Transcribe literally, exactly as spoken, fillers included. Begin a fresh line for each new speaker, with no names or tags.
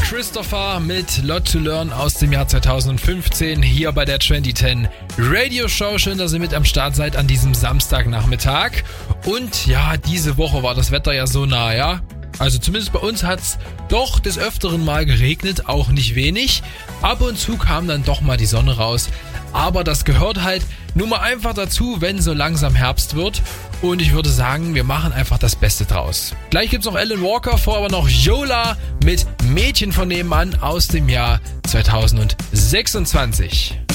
Christopher mit Lot to Learn aus dem Jahr zweitausendfünfzehn hier bei der zwanzig zehn Radio Show. Schön, dass ihr mit am Start seid an diesem Samstagnachmittag. Und ja, diese Woche war das Wetter ja so nah, ja. Also zumindest bei uns hat's doch des Öfteren mal geregnet, auch nicht wenig. Ab und zu kam dann doch mal die Sonne raus. Aber das gehört halt nun mal einfach dazu, wenn so langsam Herbst wird. Und ich würde sagen, wir machen einfach das Beste draus. Gleich gibt's noch Alan Walker, vor aber noch Yola mit Mädchen von nebenan aus dem Jahr zweitausendsechsundzwanzig.